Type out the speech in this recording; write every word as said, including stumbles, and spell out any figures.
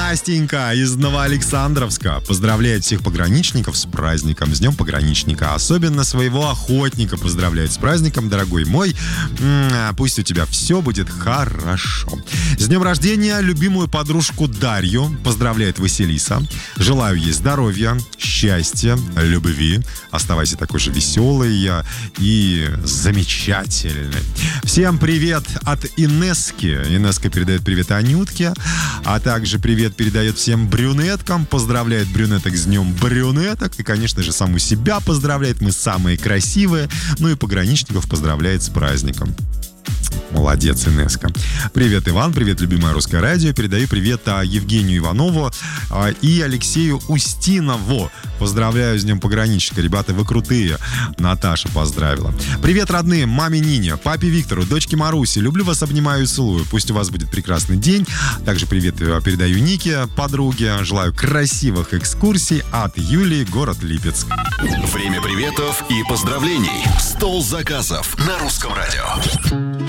Настенька из Новоалександровска поздравляет всех пограничников с праздником, с Днем пограничника. Особенно своего охотника поздравляет с праздником, дорогой мой. М-м, пусть у тебя все будет хорошо. С днем рождения любимую подружку Дарью поздравляет Василиса. Желаю ей здоровья, счастья, любви. Оставайся такой же веселой и замечательной. Всем привет от Инесски. Инеска передает привет Анютке, а также привет передает всем брюнеткам. Поздравляет брюнеток с днем брюнеток. И, конечно же, саму себя поздравляет. Мы самые красивые. Ну и пограничников поздравляет с праздником. Молодец, Инеска. Привет, Иван. Привет, любимое русское радио. Передаю привет а, Евгению Иванову а, и Алексею Устинову. Поздравляю с Днем пограничника. Ребята, вы крутые. Наташа поздравила. Привет, родные. Маме Нине, папе Виктору, дочке Марусе. Люблю вас, обнимаю и целую. Пусть у вас будет прекрасный день. Также привет передаю Нике, подруге. Желаю красивых экскурсий от Юлии, город Липецк. Время приветов и поздравлений. Стол заказов на русском радио.